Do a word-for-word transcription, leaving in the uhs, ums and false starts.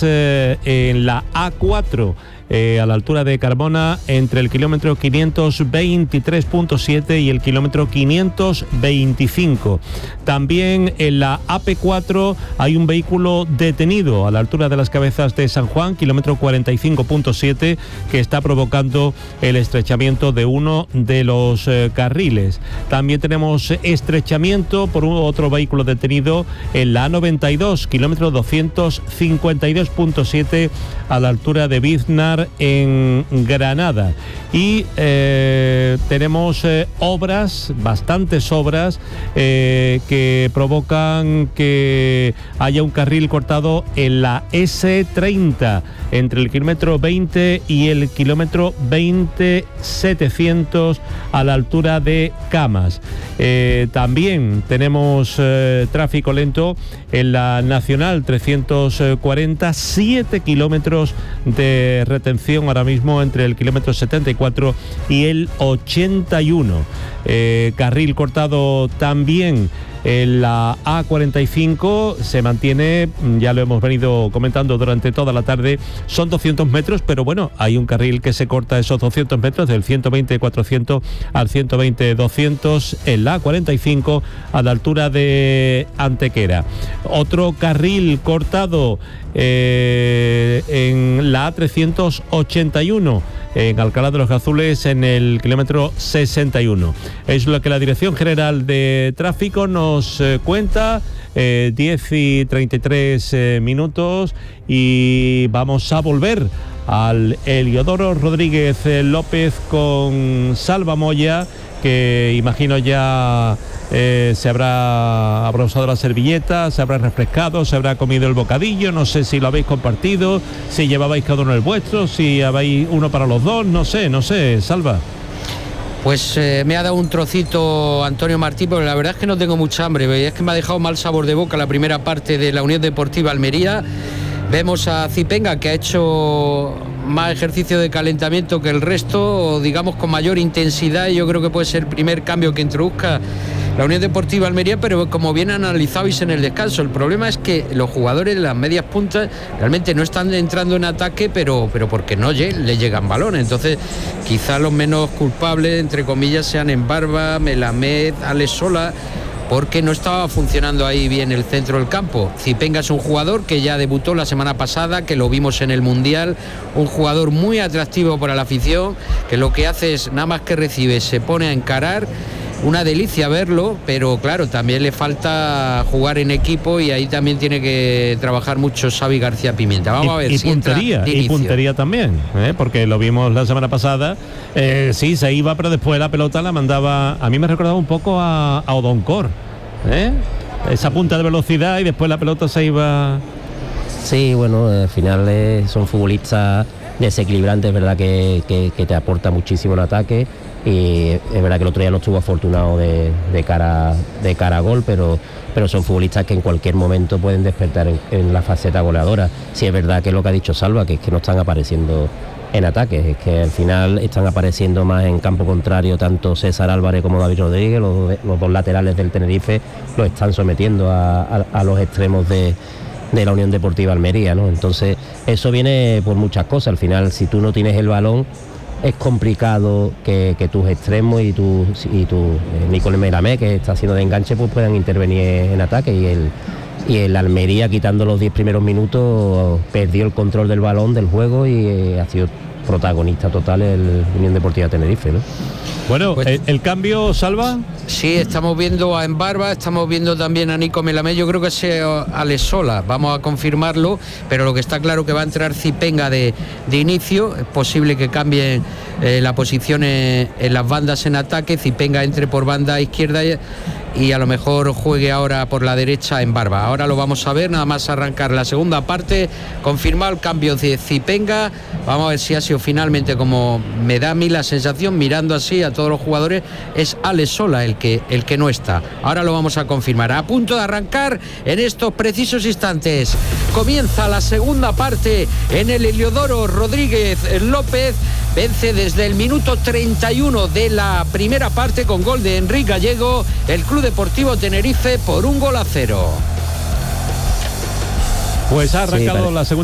eh, en la A cuatro. Eh, a la altura de Carmona, entre el kilómetro quinientos veintitrés punto siete y el kilómetro quinientos veinticinco. También en la A P cuatro hay un vehículo detenido a la altura de las Cabezas de San Juan, kilómetro cuarenta y cinco punto siete, que está provocando el estrechamiento de uno de los eh, carriles. También tenemos estrechamiento por un, otro vehículo detenido en la A noventa y dos, kilómetro doscientos cincuenta y dos punto siete, a la altura de Biznar, en Granada. Y eh, tenemos eh, obras, bastantes obras, eh, que provocan que haya un carril cortado en la ese treinta, entre el kilómetro veinte y el kilómetro veinte setecientos, a la altura de Camas. Eh, también tenemos eh, tráfico lento en la Nacional trescientos cuarenta, siete kilómetros de retención ahora mismo entre el kilómetro setenta y cuatro y el ochenta y uno. Eh, carril cortado también en la A cuarenta y cinco, se mantiene, ya lo hemos venido comentando durante toda la tarde, son doscientos metros, pero bueno, hay un carril que se corta esos doscientos metros, del ciento veinte cuatrocientos al ciento veinte doscientos, en la A cuarenta y cinco, a la altura de Antequera. Otro carril cortado eh, en la A trescientos ochenta y uno, en Alcalá de los Azules, en el kilómetro sesenta y uno. Es lo que la Dirección General de Tráfico nos eh, cuenta. eh, diez y treinta y tres eh, minutos, y vamos a volver al Heliodoro Rodríguez López con Salva Moya, que imagino ya eh, se habrá, habrá usado la servilleta, se habrá refrescado, se habrá comido el bocadillo, no sé si lo habéis compartido, si llevabais cada uno el vuestro, si habéis uno para los dos, no sé, no sé, Salva. Pues eh, me ha dado un trocito Antonio Martín, pero la verdad es que no tengo mucha hambre, es que me ha dejado mal sabor de boca la primera parte de la Unión Deportiva Almería. Vemos a Zipenga, que ha hecho más ejercicio de calentamiento que el resto, digamos con mayor intensidad, y yo creo que puede ser el primer cambio que introduzca la Unión Deportiva Almería, pero como bien analizabais en el descanso, el problema es que los jugadores de las medias puntas realmente no están entrando en ataque, pero, pero porque no le llegan balones. Entonces quizá los menos culpables, entre comillas, sean Embarba, Melamed, Alex Sola, porque no estaba funcionando ahí bien el centro del campo. Zipenga es un jugador que ya debutó la semana pasada, que lo vimos en el Mundial, un jugador muy atractivo para la afición, que lo que hace es, nada más que recibe, se pone a encarar. Una delicia verlo, pero claro, también le falta jugar en equipo, y ahí también tiene que trabajar mucho Xavi García Pimienta. Vamos y, a ver y si puntería, entra de y inicio. puntería también, ¿eh? Porque lo vimos la semana pasada. Eh, sí, se iba, pero después la pelota la mandaba. A mí me recordaba un poco a, a Odoncor, ¿eh? Esa punta de velocidad, y después la pelota se iba. Sí, bueno, al final eh, son futbolistas desequilibrantes, es verdad que, que, que te aporta muchísimo en ataque, y es verdad que el otro día no estuvo afortunado de, de cara de cara a gol, pero pero son futbolistas que en cualquier momento pueden despertar en, en la faceta goleadora. Sí, es verdad que es lo que ha dicho Salva, que es que no están apareciendo en ataques, es que al final están apareciendo más en campo contrario, tanto César Álvarez como David Rodríguez, los, los dos laterales del Tenerife los están sometiendo a, a, a los extremos de de la Unión Deportiva Almería, ¿no? Entonces eso viene por muchas cosas. Al final, si tú no tienes el balón, es complicado que, que tus extremos y tu, y tu eh, Nicolás Meramé, que está haciendo de enganche, pues puedan intervenir en ataque, y el y el Almería, quitando los diez primeros minutos, perdió el control del balón, del juego, y eh, ha sido protagonista total el Unión Deportiva Tenerife, ¿no? Bueno, pues, el, el cambio, Salva. Sí, estamos viendo a Embarba, estamos viendo también a Nico Melamé, yo creo que es Alex Sola, vamos a confirmarlo, pero lo que está claro que va a entrar Zipenga de, de inicio, es posible que cambie eh, la posición en, en las bandas en ataque, Zipenga entre por banda izquierda y, y a lo mejor juegue ahora por la derecha Embarba. Ahora lo vamos a ver, nada más arrancar la segunda parte, confirmado el cambio de Zipenga, vamos a ver si ha sido finalmente, como me da a mí la sensación, mirando así a todos los jugadores, es Alex Sola el que, el que no está. Ahora lo vamos a confirmar. A punto de arrancar en estos precisos instantes. Comienza la segunda parte en el Heliodoro Rodríguez López. Vence desde el minuto treinta y uno de la primera parte con gol de Enrique Gallego el Club Deportivo Tenerife por un gol a cero. Pues ha arrancado sí, la segunda